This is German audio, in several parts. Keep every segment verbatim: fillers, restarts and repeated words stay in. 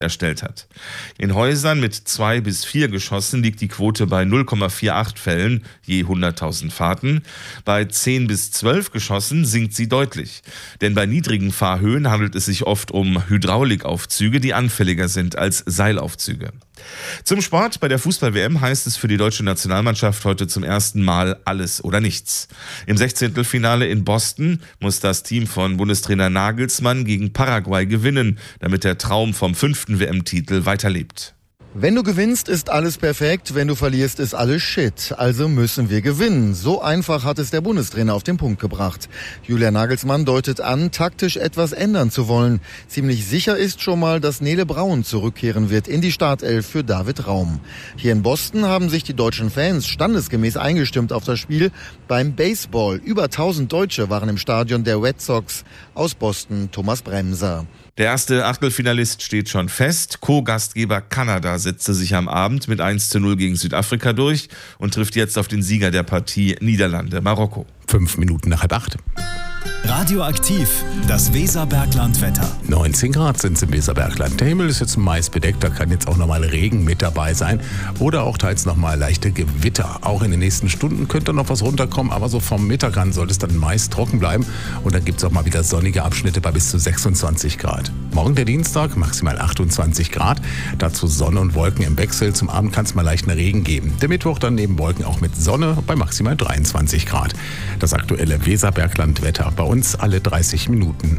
erstellt hat. In Häusern mit zwei bis vier Geschossen liegt die Quote bei null Komma achtundvierzig Fällen je hunderttausend Fahrten. Bei zehn bis zwölf Geschossen sinkt sie deutlich. Denn bei niedrigen Fahrhöhen handelt es sich oft um Hydraulikaufzüge, die anfälliger sind als Seilaufzüge. Zum Sport. Bei der Fußball-W M heißt es für die deutsche Nationalmannschaft heute zum ersten Mal alles oder nichts. Im Sechzehntelfinale in Boston muss das Team von Bundestrainer Nagelsmann gegen Paraguay gewinnen, damit der Traum vom fünften W M-Titel weiterlebt. Wenn du gewinnst, ist alles perfekt. Wenn du verlierst, ist alles Shit. Also müssen wir gewinnen. So einfach hat es der Bundestrainer auf den Punkt gebracht. Julian Nagelsmann deutet an, taktisch etwas ändern zu wollen. Ziemlich sicher ist schon mal, dass Nele Braun zurückkehren wird in die Startelf für David Raum. Hier in Boston haben sich die deutschen Fans standesgemäß eingestimmt auf das Spiel beim Baseball. Über tausend Deutsche waren im Stadion der Red Sox aus Boston, Thomas Bremser. Der erste Achtelfinalist steht schon fest. Co-Gastgeber Kanada setzte sich am Abend mit eins zu null gegen Südafrika durch und trifft jetzt auf den Sieger der Partie, Niederlande, Marokko. Fünf Minuten nach halb acht. Radioaktiv, das Weserbergland-Wetter. neunzehn Grad sind es im Weserbergland. Der Himmel ist jetzt meist bedeckt, da kann jetzt auch nochmal Regen mit dabei sein oder auch teils nochmal leichte Gewitter. Auch in den nächsten Stunden könnte noch was runterkommen, aber so vom Mittag an soll es dann meist trocken bleiben und dann gibt es auch mal wieder sonnige Abschnitte bei bis zu sechsundzwanzig Grad. Morgen der Dienstag, maximal achtundzwanzig Grad, dazu Sonne und Wolken im Wechsel. Zum Abend kann es mal leichten Regen geben. Der Mittwoch dann neben Wolken auch mit Sonne bei maximal dreiundzwanzig Grad. Das aktuelle Weserbergland-Wetter bei uns alle dreißig Minuten.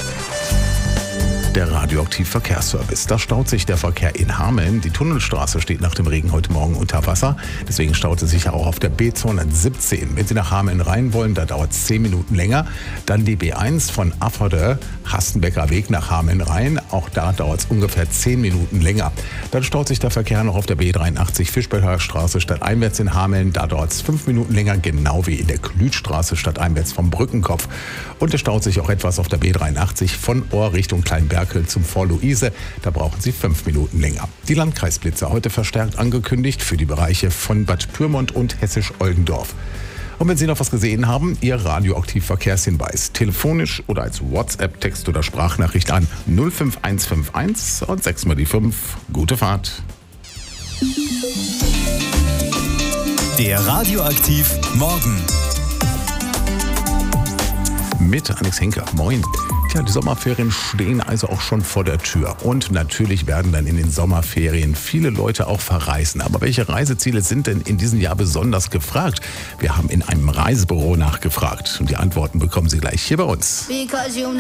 Der Radioaktiv-Verkehrsservice. Da staut sich der Verkehr in Hameln. Die Tunnelstraße steht nach dem Regen heute Morgen unter Wasser. Deswegen staut es sich auch auf der B zweihundertsiebzehn. Wenn Sie nach Hameln rein wollen, da dauert es zehn Minuten länger. Dann die B eins von Afferde, Hastenbecker Weg nach Hameln rein. Auch da dauert es ungefähr zehn Minuten länger. Dann staut sich der Verkehr noch auf der B dreiundachtzig Fischbecker Straße stadteinwärts in Hameln. Da dauert es fünf Minuten länger, genau wie in der Klütstraße stadteinwärts vom Brückenkopf. Und es staut sich auch etwas auf der B dreiundachtzig von Ohr Richtung Kleinberg zum Fort Luise, da brauchen Sie fünf Minuten länger. Die Landkreisblitze heute verstärkt angekündigt für die Bereiche von Bad Pyrmont und Hessisch-Oldendorf. Und wenn Sie noch was gesehen haben, Ihr Radioaktiv-Verkehrshinweis. Telefonisch oder als WhatsApp, Text oder Sprachnachricht an null fünf eins fünf eins und sechs mal die fünf. Gute Fahrt. Der Radioaktiv Morgen. Mit Alex Henker. Moin. Ja, die Sommerferien stehen also auch schon vor der Tür. Und natürlich werden dann in den Sommerferien viele Leute auch verreisen. Aber welche Reiseziele sind denn in diesem Jahr besonders gefragt? Wir haben in einem Reisebüro nachgefragt. Und die Antworten bekommen Sie gleich hier bei uns.